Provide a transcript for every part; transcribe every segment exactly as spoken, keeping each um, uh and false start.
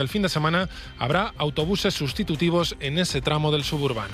El fin de semana habrá autobuses sustitutivos en ese tramo del suburbano.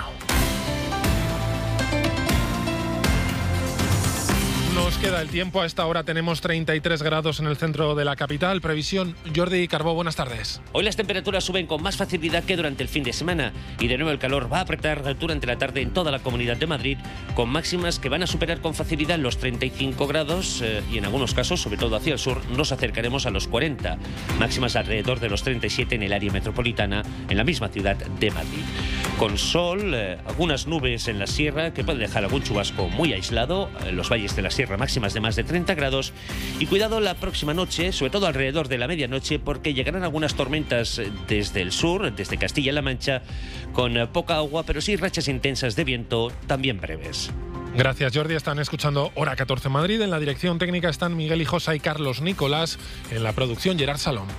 Nos queda el tiempo. A esta hora tenemos treinta y tres grados en el centro de la capital. Previsión, Jordi Carbó, buenas tardes. Hoy las temperaturas suben con más facilidad que durante el fin de semana y de nuevo el calor va a apretar durante la tarde en toda la Comunidad de Madrid, con máximas que van a superar con facilidad los treinta y cinco grados eh, y en algunos casos, sobre todo hacia el sur, nos acercaremos a los cuarenta. Máximas alrededor de los treinta y siete en el área metropolitana, en la misma ciudad de Madrid. Con sol, eh, algunas nubes en la sierra que pueden dejar algún chubasco muy aislado, en los valles de la sierra máximas de más de treinta grados, y cuidado la próxima noche, sobre todo alrededor de la medianoche, porque llegarán algunas tormentas desde el sur, desde Castilla-La Mancha, con poca agua, pero sí rachas intensas de viento, también breves. Gracias, Jordi. Están escuchando Hora catorce Madrid. En la dirección técnica están Miguel Hijosa y Carlos Nicolás. En la producción, Gerard Salom.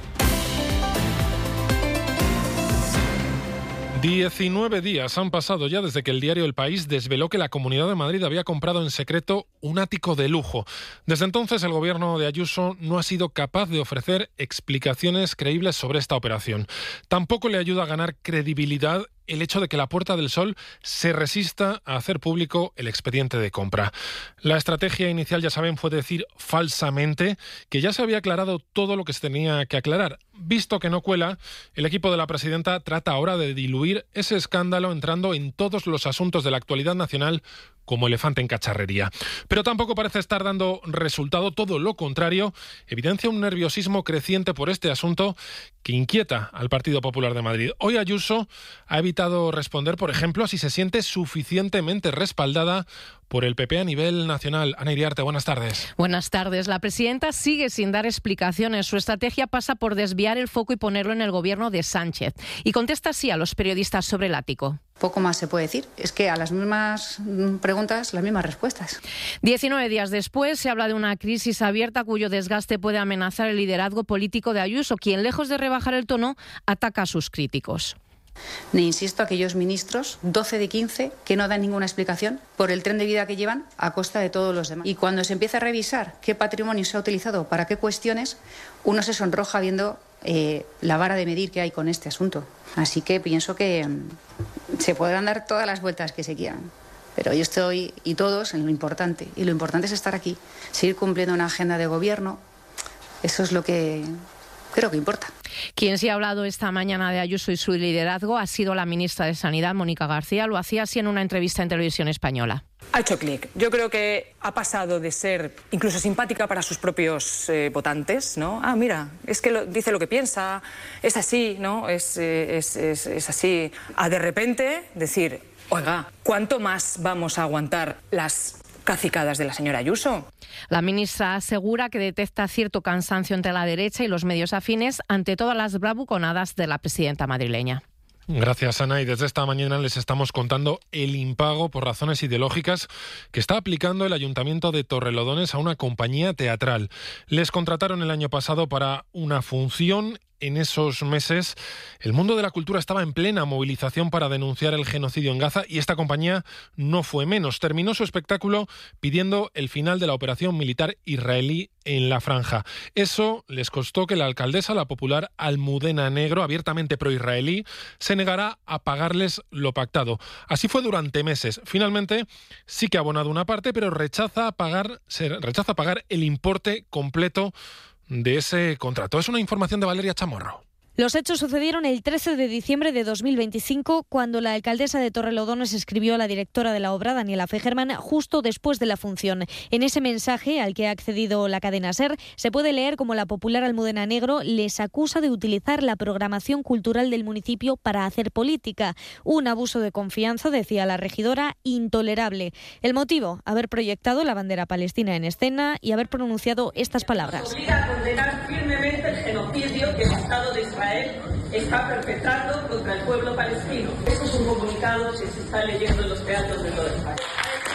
diecinueve días han pasado ya desde que el diario El País desveló que la Comunidad de Madrid había comprado en secreto un ático de lujo. Desde entonces, el gobierno de Ayuso no ha sido capaz de ofrecer explicaciones creíbles sobre esta operación. Tampoco le ayuda a ganar credibilidad el hecho de que la Puerta del Sol se resista a hacer público el expediente de compra. La estrategia inicial, ya saben, fue decir falsamente que ya se había aclarado todo lo que se tenía que aclarar. Visto que no cuela, el equipo de la presidenta trata ahora de diluir ese escándalo entrando en todos los asuntos de la actualidad nacional como elefante en cacharrería. Pero tampoco parece estar dando resultado, todo lo contrario, evidencia un nerviosismo creciente por este asunto que inquieta al Partido Popular de Madrid. Hoy Ayuso ha evitado responder, por ejemplo, a si se siente suficientemente respaldada por el P P a nivel nacional. Ana Iriarte, buenas tardes. Buenas tardes. La presidenta sigue sin dar explicaciones. Su estrategia pasa por desviar el foco y ponerlo en el gobierno de Sánchez. Y contesta así a los periodistas sobre el ático. Poco más se puede decir. Es que a las mismas preguntas, las mismas respuestas. diecinueve días después se habla de una crisis abierta cuyo desgaste puede amenazar el liderazgo político de Ayuso, quien, lejos de rebajar el tono, ataca a sus críticos. Ne insisto a aquellos ministros, doce de quince, que no dan ninguna explicación por el tren de vida que llevan a costa de todos los demás. Y cuando se empieza a revisar qué patrimonio se ha utilizado para qué cuestiones, uno se sonroja viendo eh, la vara de medir que hay con este asunto. Así que pienso que mm, se podrán dar todas las vueltas que se quieran. Pero yo estoy, y todos, en lo importante. Y lo importante es estar aquí, seguir cumpliendo una agenda de gobierno. Eso es lo que creo que importa. Quien sí ha hablado esta mañana de Ayuso y su liderazgo ha sido la ministra de Sanidad, Mónica García. Lo hacía así en una entrevista en Televisión Española. Ha hecho clic. Yo creo que ha pasado de ser incluso simpática para sus propios eh, votantes, ¿no? Ah, mira, es que lo, dice lo que piensa, es así, ¿no? Es, eh, es, es, es así. A de repente decir, oiga, ¿cuánto más vamos a aguantar las cacicadas de la señora Ayuso? La ministra asegura que detecta cierto cansancio entre la derecha y los medios afines ante todas las bravuconadas de la presidenta madrileña. Gracias, Ana. Y desde esta mañana les estamos contando el impago por razones ideológicas que está aplicando el Ayuntamiento de Torrelodones a una compañía teatral. Les contrataron el año pasado para una función. En esos meses, el mundo de la cultura estaba en plena movilización para denunciar el genocidio en Gaza y esta compañía no fue menos. Terminó su espectáculo pidiendo el final de la operación militar israelí en la franja. Eso les costó que la alcaldesa, la popular Almudena Negro, abiertamente proisraelí, se negara a pagarles lo pactado. Así fue durante meses. Finalmente, sí que ha abonado una parte, pero rechaza pagar, se rechaza pagar el importe completo de ese contrato. Es una información de Valeria Chamorro. Los hechos sucedieron el trece de diciembre de dos mil veinticinco, cuando la alcaldesa de Torrelodones escribió a la directora de la obra, Daniela Fegerman, justo después de la función. En ese mensaje, al que ha accedido la cadena SER, se puede leer como la popular Almudena Negro les acusa de utilizar la programación cultural del municipio para hacer política. Un abuso de confianza, decía la regidora, intolerable. El motivo, haber proyectado la bandera palestina en escena y haber pronunciado estas palabras. Obliga a condenar firmemente el genocidio que el Estado de Israel está perpetrando contra el pueblo palestino. Este es un comunicado que se está leyendo en los teatros de toda España.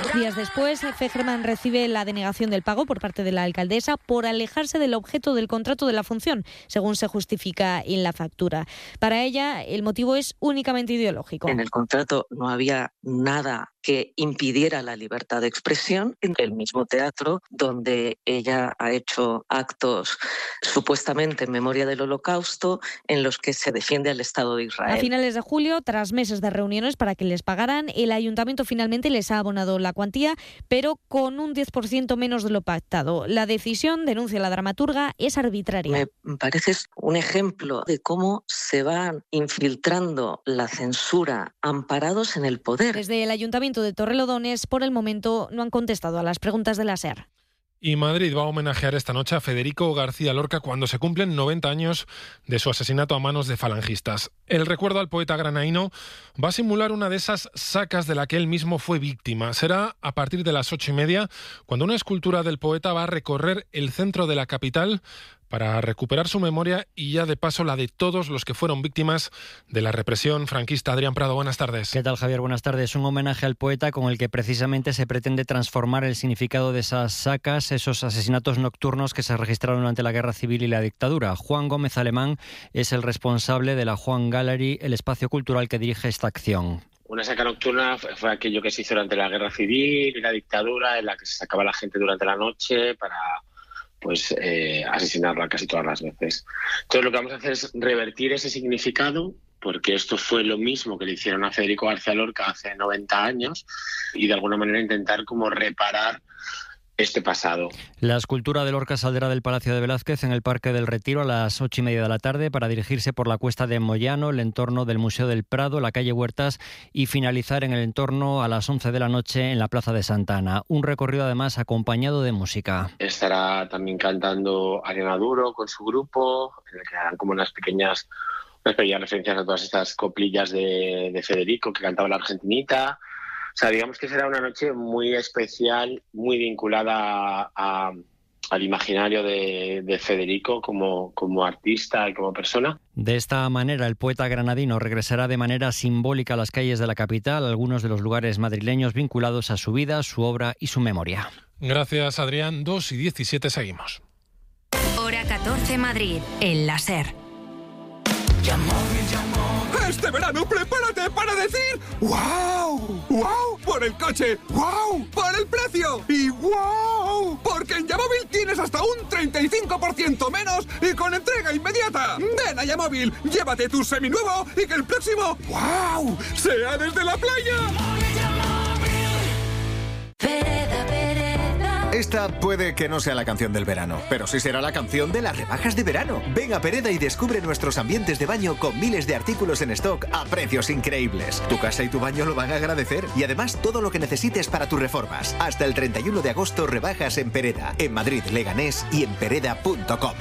Días después, Fegerman recibe la denegación del pago por parte de la alcaldesa por alejarse del objeto del contrato de la función, según se justifica en la factura. Para ella, el motivo es únicamente ideológico. En el contrato no había nada que impidiera la libertad de expresión en el mismo teatro donde ella ha hecho actos supuestamente en memoria del Holocausto en los que se defiende al Estado de Israel. A finales de julio, tras meses de reuniones para que les pagaran, el ayuntamiento finalmente les ha abonado la cuantía, pero con un diez por ciento menos de lo pactado. La decisión, denuncia la dramaturga, es arbitraria. Me parece un ejemplo de cómo se van infiltrando la censura amparados en el poder. Desde el ayuntamiento de Torrelodones, por el momento, no han contestado a las preguntas de la SER. Y Madrid va a homenajear esta noche a Federico García Lorca cuando se cumplen noventa años de su asesinato a manos de falangistas. El recuerdo al poeta granaíno va a simular una de esas sacas de la que él mismo fue víctima. Será a partir de las ocho y media, cuando una escultura del poeta va a recorrer el centro de la capital para recuperar su memoria y ya de paso la de todos los que fueron víctimas de la represión franquista. Adrián Prado, buenas tardes. ¿Qué tal, Javier? Buenas tardes. Un homenaje al poeta con el que precisamente se pretende transformar el significado de esas sacas, esos asesinatos nocturnos que se registraron durante la Guerra Civil y la dictadura. Juan Gómez Alemán es el responsable de la Juan Gallery, el espacio cultural que dirige esta acción. Una saca nocturna fue aquello que se hizo durante la Guerra Civil y la dictadura, en la que se sacaba a la gente durante la noche para pues eh, asesinarla casi todas las veces. Entonces lo que vamos a hacer es revertir ese significado, porque esto fue lo mismo que le hicieron a Federico García Lorca hace noventa años, y de alguna manera intentar como reparar este pasado. La escultura de Lorca saldrá del Palacio de Velázquez en el Parque del Retiro a las ocho y media de la tarde para dirigirse por la Cuesta de Moyano, el entorno del Museo del Prado, la calle Huertas y finalizar en el entorno a las once de la noche en la Plaza de Santa Ana. Un recorrido además acompañado de música. Estará también cantando Ariana Duro con su grupo, en el que harán como unas pequeñas, unas pequeñas referencias a todas estas coplillas de, de Federico que cantaba la Argentinita. O sea, digamos que será una noche muy especial, muy vinculada a, a, al imaginario de, de Federico como, como artista y como persona. De esta manera, el poeta granadino regresará de manera simbólica a las calles de la capital, algunos de los lugares madrileños vinculados a su vida, su obra y su memoria. Gracias, Adrián. dos y diecisiete seguimos. Hora catorce Madrid, el láser. Este verano prepárate para decir ¡wow! ¡Wow! Por el coche, ¡wow! Por el precio y ¡wow! Porque en Yamóvil tienes hasta un treinta y cinco por ciento menos y con entrega inmediata. Ven a Yamóvil, llévate tu seminuevo y que el próximo ¡wow! sea desde la playa. Esta puede que no sea la canción del verano, pero sí será la canción de las rebajas de verano. Ven a Pereda y descubre nuestros ambientes de baño con miles de artículos en stock a precios increíbles. Tu casa y tu baño lo van a agradecer y además todo lo que necesites para tus reformas. Hasta el treinta y uno de agosto rebajas en Pereda, en Madrid, Leganés y en pereda punto com.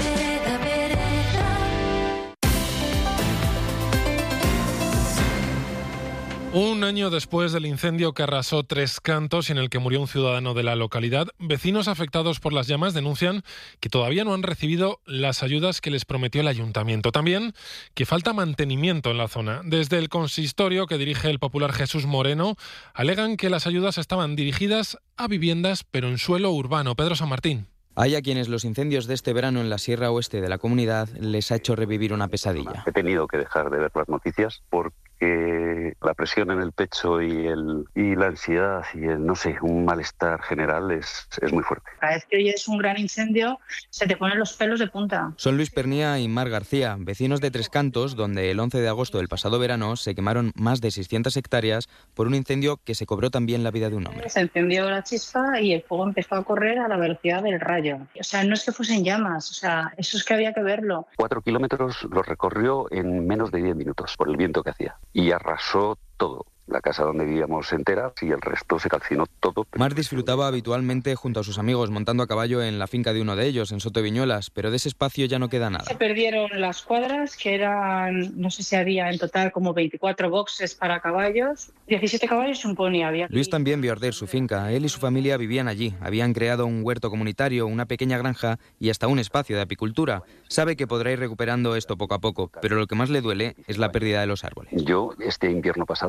Un año después del incendio que arrasó Tres Cantos y en el que murió un ciudadano de la localidad, vecinos afectados por las llamas denuncian que todavía no han recibido las ayudas que les prometió el ayuntamiento. También que falta mantenimiento en la zona. Desde el consistorio que dirige el popular Jesús Moreno, alegan que las ayudas estaban dirigidas a viviendas, pero en suelo urbano. Pedro San Martín. Hay a quienes los incendios de este verano en la Sierra Oeste de la comunidad les ha hecho revivir una pesadilla. He tenido que dejar de ver las noticias porque la presión en el pecho y, el, y la ansiedad y el, no sé, un malestar general es, es muy fuerte. Cada vez que oyes un gran incendio se te ponen los pelos de punta. Son Luis Pernía y Mar García, vecinos de Tres Cantos, donde el once de agosto del pasado verano se quemaron más de seiscientas hectáreas por un incendio que se cobró también la vida de un hombre. Se encendió la chispa y el fuego empezó a correr a la velocidad del rayo. O sea, no es que fuesen llamas, o sea, eso es que había que verlo. Cuatro kilómetros los recorrió en menos de diez minutos por el viento que hacía y arrasó todo. La casa donde vivíamos entera y el resto se calcinó todo. Mar disfrutaba habitualmente junto a sus amigos montando a caballo en la finca de uno de ellos, en Soto de Viñuelas, pero de ese espacio ya no queda nada. Se perdieron las cuadras, que eran, no sé si había en total como veinticuatro boxes para caballos, diecisiete caballos y un pony había. Luis también vio arder su finca. Él y su familia vivían allí. Habían creado un huerto comunitario, una pequeña granja y hasta un espacio de apicultura. Sabe que podrá ir recuperando esto poco a poco, pero lo que más le duele es la pérdida de los árboles. Yo este invierno pasado ya he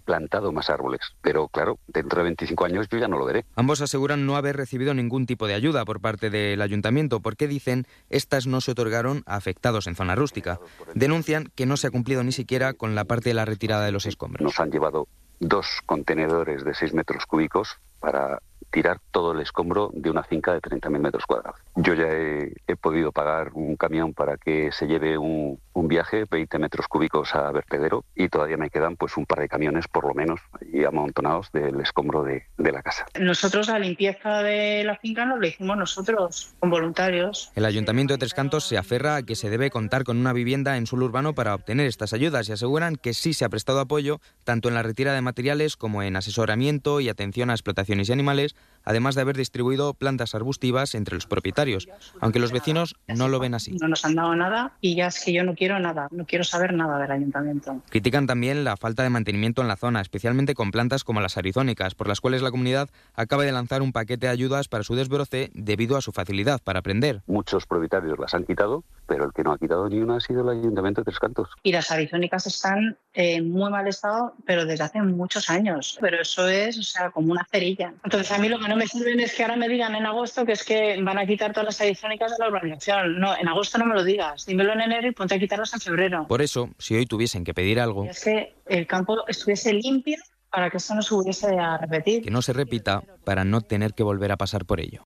plantado más árboles. Pero claro, dentro de veinticinco años yo ya no lo veré. Ambos aseguran no haber recibido ningún tipo de ayuda por parte del ayuntamiento, porque dicen estas no se otorgaron a afectados en zona rústica. Denuncian que no se ha cumplido ni siquiera con la parte de la retirada de los escombros. Nos han llevado dos contenedores de seis metros cúbicos para tirar todo el escombro de una finca de treinta mil metros cuadrados. Yo ya he, he podido pagar un camión para que se lleve un, un viaje, veinte metros cúbicos a vertedero, y todavía me quedan pues un par de camiones, por lo menos, y amontonados del escombro de, de la casa. Nosotros la limpieza de la finca nos la hicimos nosotros, con voluntarios. El Ayuntamiento de Tres Cantos se aferra a que se debe contar con una vivienda en suelo urbano para obtener estas ayudas y aseguran que sí se ha prestado apoyo tanto en la retirada de materiales como en asesoramiento y atención a explotaciones y animales, además de haber distribuido plantas arbustivas entre los propietarios, aunque los vecinos no lo ven así. No nos han dado nada y ya es que yo no quiero nada, no quiero saber nada del ayuntamiento. Critican también la falta de mantenimiento en la zona, especialmente con plantas como las arizónicas, por las cuales la comunidad acaba de lanzar un paquete de ayudas para su desbroce debido a su facilidad para prender. Muchos propietarios las han quitado, pero el que no ha quitado ni una ha sido el Ayuntamiento de Tres Cantos. Y las arizónicas están en muy mal estado, pero desde hace muchos años. Pero eso es, o sea, como una cerilla. Entonces a mí lo que no me sirven es que ahora me digan en agosto que es que van a quitar todas las arizónicas de la urbanización. No, en agosto no me lo digas. Dímelo en enero y ponte a quitarlas en febrero. Por eso, si hoy tuviesen que pedir algo... Y es que el campo estuviese limpio para que esto no se volviese a repetir. Que no se repita para no tener que volver a pasar por ello.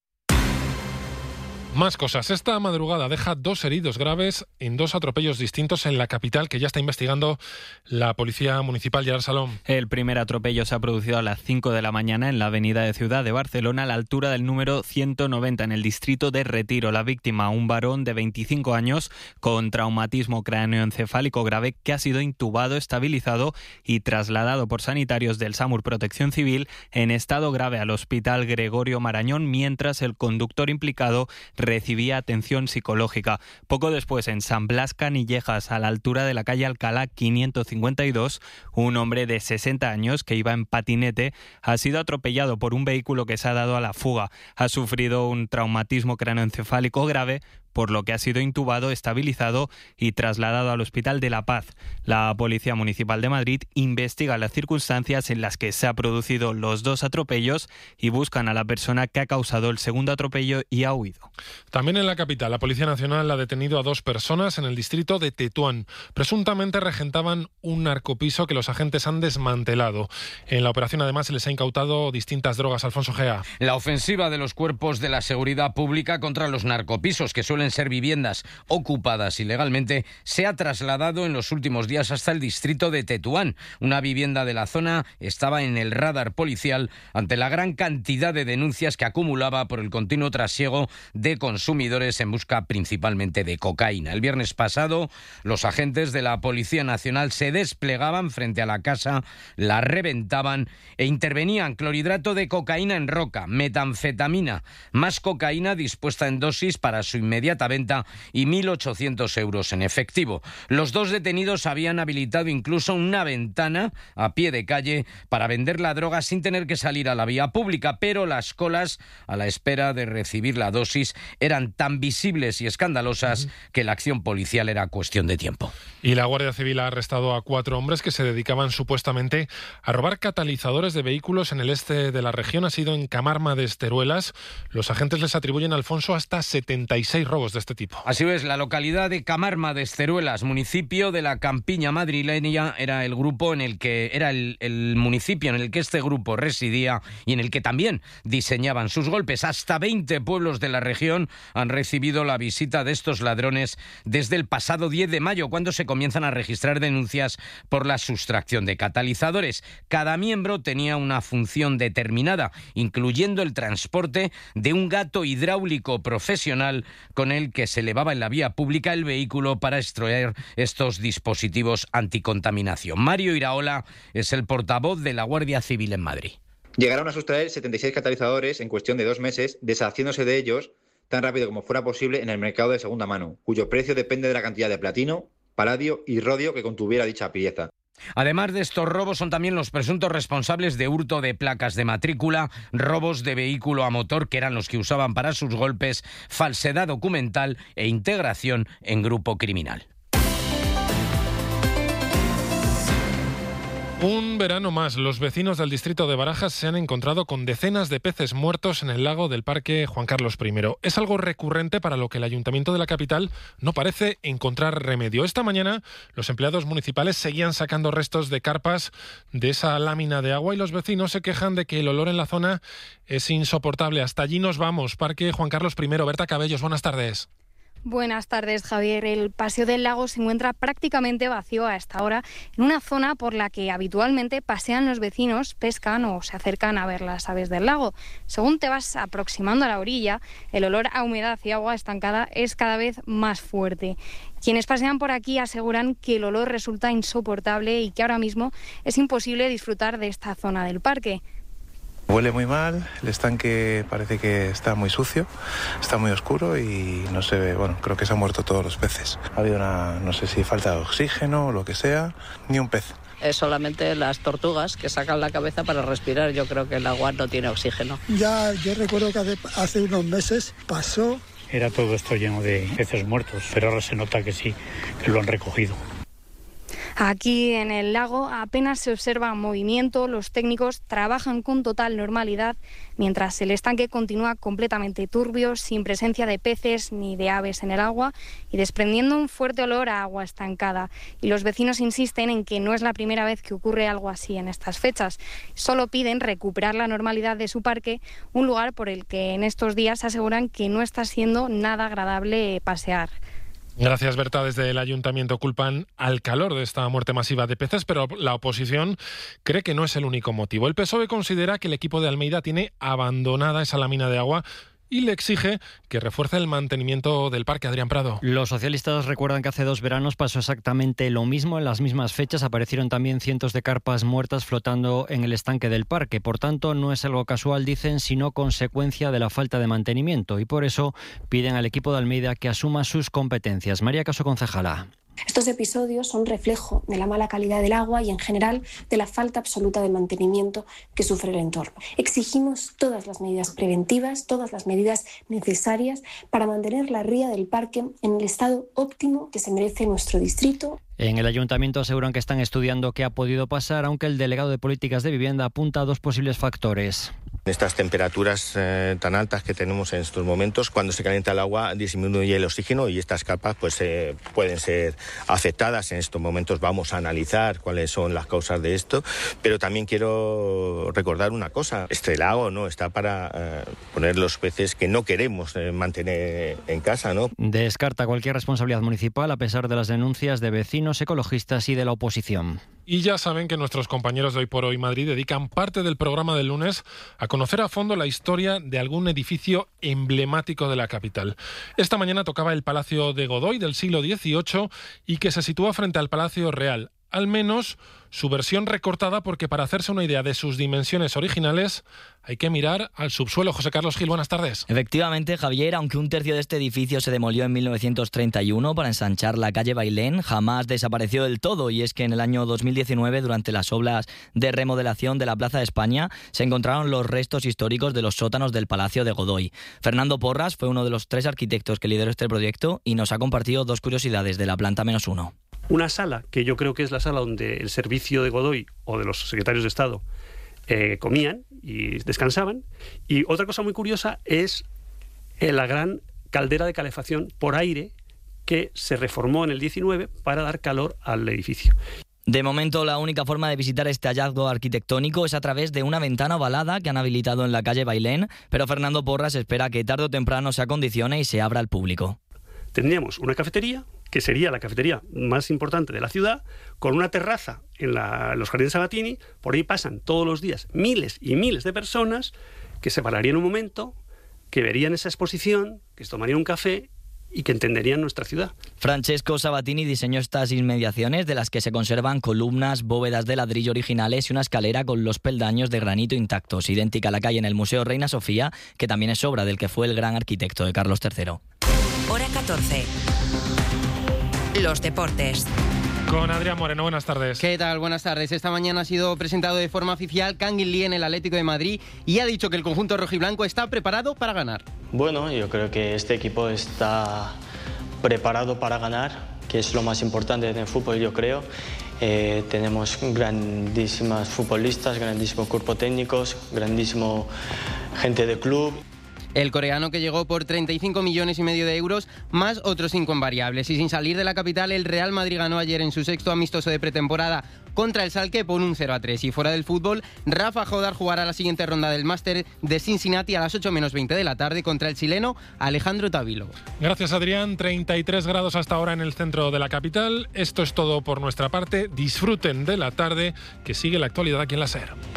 Más cosas. Esta madrugada deja dos heridos graves en dos atropellos distintos en la capital que ya está investigando la Policía Municipal. Gerard Salom. El primer atropello se ha producido a las cinco de la mañana en la avenida de Ciudad de Barcelona, a la altura del número ciento noventa, en el distrito de Retiro. La víctima, un varón de veinticinco años con traumatismo cráneoencefálico grave, que ha sido intubado, estabilizado y trasladado por sanitarios del SAMUR Protección Civil en estado grave al Hospital Gregorio Marañón, mientras el conductor implicado recibía atención psicológica. Poco después, en San Blas Canillejas, a la altura de la calle Alcalá quinientos cincuenta y dos, un hombre de sesenta años que iba en patinete ha sido atropellado por un vehículo que se ha dado a la fuga. Ha sufrido un traumatismo cráneoencefálico grave, por lo que ha sido intubado, estabilizado y trasladado al Hospital de la Paz. La Policía Municipal de Madrid investiga las circunstancias en las que se han producido los dos atropellos y buscan a la persona que ha causado el segundo atropello y ha huido. También en la capital, la Policía Nacional ha detenido a dos personas en el distrito de Tetuán. Presuntamente regentaban un narcopiso que los agentes han desmantelado. En la operación, además, se les ha incautado distintas drogas. Alfonso Gea. La ofensiva de los cuerpos de la seguridad pública contra los narcopisos, que suelen ser viviendas ocupadas ilegalmente, se ha trasladado en los últimos días hasta el distrito de Tetuán. Una vivienda de la zona estaba en el radar policial ante la gran cantidad de denuncias que acumulaba por el continuo trasiego de consumidores en busca principalmente de cocaína. El viernes pasado, los agentes de la Policía Nacional se desplegaban frente a la casa, la reventaban e intervenían clorhidrato de cocaína en roca, metanfetamina, más cocaína dispuesta en dosis para su inmediata venta y mil ochocientos euros en efectivo. Los dos detenidos habían habilitado incluso una ventana a pie de calle para vender la droga sin tener que salir a la vía pública, pero las colas a la espera de recibir la dosis eran tan visibles y escandalosas que la acción policial era cuestión de tiempo. Y la Guardia Civil ha arrestado a cuatro hombres que se dedicaban supuestamente a robar catalizadores de vehículos en el este de la región. Ha sido en Camarma de Esteruelas. Los agentes les atribuyen a Alfonso hasta setenta y seis robos de este tipo. Así es, la localidad de Camarma de Esteruelas, municipio de la campiña madrileña, era el grupo en el que era el, el municipio en el que este grupo residía y en el que también diseñaban sus golpes. Hasta veinte pueblos de la región han recibido la visita de estos ladrones desde el pasado diez de mayo, cuando se comienzan a registrar denuncias por la sustracción de catalizadores. Cada miembro tenía una función determinada, incluyendo el transporte de un gato hidráulico profesional con el que se elevaba en la vía pública el vehículo para extraer estos dispositivos anticontaminación. Mario Iraola es el portavoz de la Guardia Civil en Madrid. Llegaron a sustraer setenta y seis catalizadores en cuestión de dos meses, deshaciéndose de ellos tan rápido como fuera posible en el mercado de segunda mano, cuyo precio depende de la cantidad de platino, paladio y rodio que contuviera dicha pieza. Además de estos robos, son también los presuntos responsables de hurto de placas de matrícula, robos de vehículo a motor, que eran los que usaban para sus golpes, falsedad documental e integración en grupo criminal. Un verano más, los vecinos del distrito de Barajas se han encontrado con decenas de peces muertos en el lago del Parque Juan Carlos primero. Es algo recurrente para lo que el ayuntamiento de la capital no parece encontrar remedio. Esta mañana los empleados municipales seguían sacando restos de carpas de esa lámina de agua y los vecinos se quejan de que el olor en la zona es insoportable. Hasta allí nos vamos. Parque Juan Carlos primero. Berta Cabellos, buenas tardes. Buenas tardes, Javier. El Paseo del Lago se encuentra prácticamente vacío a esta hora, en una zona por la que habitualmente pasean los vecinos, pescan o se acercan a ver las aves del lago. Según te vas aproximando a la orilla, el olor a humedad y agua estancada es cada vez más fuerte. Quienes pasean por aquí aseguran que el olor resulta insoportable y que ahora mismo es imposible disfrutar de esta zona del parque. Huele muy mal, el estanque parece que está muy sucio, está muy oscuro y no se ve, bueno, creo que se han muerto todos los peces. Ha habido una, no sé si falta de oxígeno o lo que sea, ni un pez. Es solamente las tortugas que sacan la cabeza para respirar, yo creo que el agua no tiene oxígeno. Ya, yo recuerdo que hace, hace unos meses pasó. Era todo esto lleno de peces muertos, pero ahora se nota que sí, que lo han recogido. Aquí en el lago apenas se observa movimiento, los técnicos trabajan con total normalidad, mientras el estanque continúa completamente turbio, sin presencia de peces ni de aves en el agua y desprendiendo un fuerte olor a agua estancada. Y los vecinos insisten en que no es la primera vez que ocurre algo así en estas fechas. Solo piden recuperar la normalidad de su parque, un lugar por el que en estos días aseguran que no está siendo nada agradable pasear. Gracias, Berta. Desde el ayuntamiento culpan al calor de esta muerte masiva de peces, pero la oposición cree que no es el único motivo. El P S O E considera que el equipo de Almeida tiene abandonada esa lámina de agua y le exige que refuerce el mantenimiento del parque. Adrián Prado. Los socialistas recuerdan que hace dos veranos pasó exactamente lo mismo. En las mismas fechas aparecieron también cientos de carpas muertas flotando en el estanque del parque. Por tanto, no es algo casual, dicen, sino consecuencia de la falta de mantenimiento. Y por eso piden al equipo de Almeida que asuma sus competencias. María Caso, concejala. Estos episodios son reflejo de la mala calidad del agua y, en general, de la falta absoluta de mantenimiento que sufre el entorno. Exigimos todas las medidas preventivas, todas las medidas necesarias para mantener la ría del parque en el estado óptimo que se merece nuestro distrito. En el ayuntamiento aseguran que están estudiando qué ha podido pasar, aunque el delegado de Políticas de Vivienda apunta a dos posibles factores. Estas temperaturas eh, tan altas que tenemos en estos momentos, cuando se calienta el agua disminuye el oxígeno y estas capas pues eh, pueden ser afectadas. En estos momentos vamos a analizar cuáles son las causas de esto, pero también quiero recordar una cosa: este lago no está para eh, poner los peces que no queremos eh, mantener en casa, ¿no? Descarta cualquier responsabilidad municipal a pesar de las denuncias de vecinos, ecologistas y de la oposición. Y ya saben que nuestros compañeros de Hoy por Hoy Madrid dedican parte del programa del lunes a conocer a fondo la historia de algún edificio emblemático de la capital. Esta mañana tocaba el Palacio de Godoy del siglo dieciocho y que se sitúa frente al Palacio Real. Al menos su versión recortada, porque para hacerse una idea de sus dimensiones originales hay que mirar al subsuelo. José Carlos Gil, buenas tardes. Efectivamente, Javier, aunque un tercio de este edificio se demolió en mil novecientos treinta y uno para ensanchar la calle Bailén, jamás desapareció del todo, y es que en el año dos mil diecinueve, durante las obras de remodelación de la Plaza de España, se encontraron los restos históricos de los sótanos del Palacio de Godoy. Fernando Porras fue uno de los tres arquitectos que lideró este proyecto y nos ha compartido dos curiosidades de la planta menos uno. Una sala, que yo creo que es la sala donde el servicio de Godoy o de los secretarios de Estado eh, comían y descansaban. Y otra cosa muy curiosa es eh, la gran caldera de calefacción por aire que se reformó en el diecinueve para dar calor al edificio. De momento, la única forma de visitar este hallazgo arquitectónico es a través de una ventana ovalada que han habilitado en la calle Bailén, pero Fernando Porras espera que tarde o temprano se acondicione y se abra al público. Tendríamos una cafetería, que sería la cafetería más importante de la ciudad, con una terraza en, la, en los Jardines Sabatini. Por ahí pasan todos los días miles y miles de personas que se pararían un momento, que verían esa exposición, que se tomarían un café y que entenderían nuestra ciudad. Francesco Sabatini diseñó estas inmediaciones, de las que se conservan columnas, bóvedas de ladrillo originales y una escalera con los peldaños de granito intactos, idéntica a la que hay en el Museo Reina Sofía, que también es obra del que fue el gran arquitecto de Carlos tercero. Hora catorce. Los deportes. Con Adrián Moreno, buenas tardes. ¿Qué tal? Buenas tardes. Esta mañana ha sido presentado de forma oficial Kangin Lee en el Atlético de Madrid y ha dicho que el conjunto rojiblanco está preparado para ganar. Bueno, yo creo que este equipo está preparado para ganar, que es lo más importante en el fútbol, yo creo. Eh, tenemos grandísimas futbolistas, grandísimo cuerpo técnicos, grandísimo gente de club. El coreano, que llegó por treinta y cinco millones y medio de euros, más otros cinco en variables. Y sin salir de la capital, el Real Madrid ganó ayer en su sexto amistoso de pretemporada contra el Schalke por un cero a tres. Y fuera del fútbol, Rafa Jodar jugará la siguiente ronda del Máster de Cincinnati a las ocho menos veinte de la tarde contra el chileno Alejandro Tavilo. Gracias, Adrián. treinta y tres grados hasta ahora en el centro de la capital. Esto es todo por nuestra parte. Disfruten de la tarde, que sigue la actualidad aquí en la SER.